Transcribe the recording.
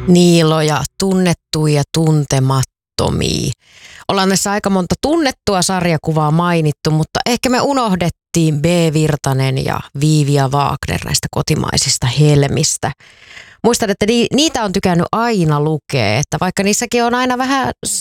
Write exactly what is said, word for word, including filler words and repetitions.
Niiloja, tunnettuja ja tuntemattomia. Ollaan tässä aika monta tunnettua sarjakuvaa mainittu, mutta ehkä me unohdettiin B. Virtanen ja Viivia Wagner näistä kotimaisista helmistä. Muistan, että ni- niitä on tykännyt aina lukea, että vaikka niissäkin on aina vähän